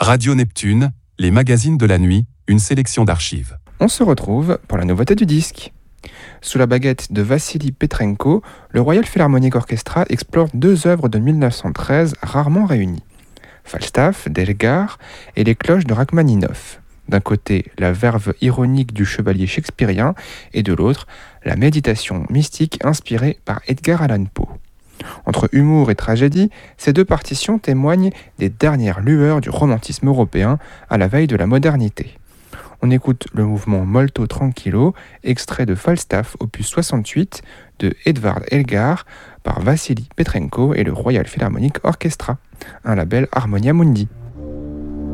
Radio Neptune, les magazines de la nuit, une sélection d'archives. On se retrouve pour la nouveauté du disque. Sous la baguette de Vassili Petrenko, le Royal Philharmonic Orchestra explore deux œuvres de 1913 rarement réunies. Falstaff d'Elgar et les cloches de Rachmaninov. D'un côté, la verve ironique du chevalier shakespearien et de l'autre, la méditation mystique inspirée par Edgar Allan Poe. Entre humour et tragédie, ces deux partitions témoignent des dernières lueurs du romantisme européen à la veille de la modernité. On écoute le mouvement Molto Tranquillo, extrait de Falstaff opus 68 de Edvard Elgar par Vassili Petrenko et le Royal Philharmonic Orchestra, un label Harmonia Mundi.